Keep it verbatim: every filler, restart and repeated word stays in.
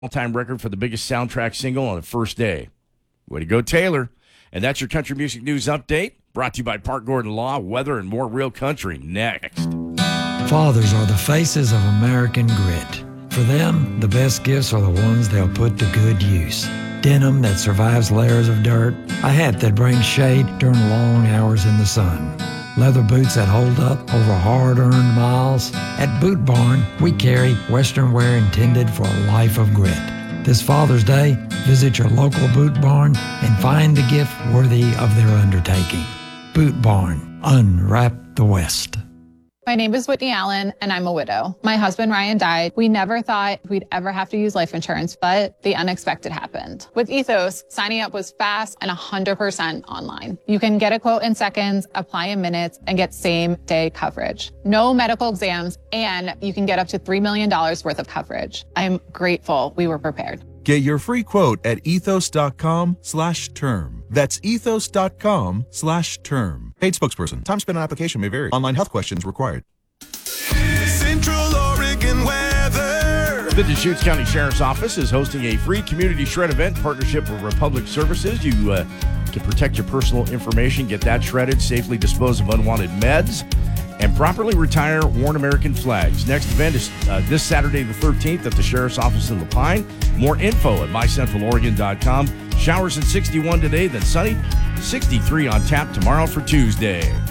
all-time record for the biggest soundtrack single on the first day. Way to go, Taylor. And that's your country music news update, brought to you by Park Gordon Law, weather, and more real country. Next. Fathers are the faces of American grit. For them, the best gifts are the ones they'll put to good use. Denim that survives layers of dirt, a hat that brings shade during long hours in the sun, leather boots that hold up over hard-earned miles. At Boot Barn, we carry Western wear intended for a life of grit. This Father's Day, visit your local Boot Barn and find the gift worthy of their undertaking. Boot Barn, unwrap the West. My name is Whitney Allen, and I'm a widow. My husband, Ryan, died. We never thought we'd ever have to use life insurance, but the unexpected happened. With Ethos, signing up was fast and one hundred percent online. You can get a quote in seconds, apply in minutes, and get same-day coverage. No medical exams, and you can get up to three million dollars worth of coverage. I'm grateful we were prepared. Get your free quote at ethos.com slash term. That's ethos.com slash term. Paid spokesperson. Time spent on application may vary. Online health questions required. Central Oregon weather. The Deschutes County Sheriff's Office is hosting a free community shred event in partnership with Republic Services. You uh, can protect your personal information, get that shredded, safely dispose of unwanted meds, and properly retire worn American flags. Next event is uh, this Saturday the thirteenth at the Sheriff's Office in Lapine. More info at my central oregon dot com. Showers at sixty-one today, then sunny, sixty-three on tap tomorrow for Tuesday.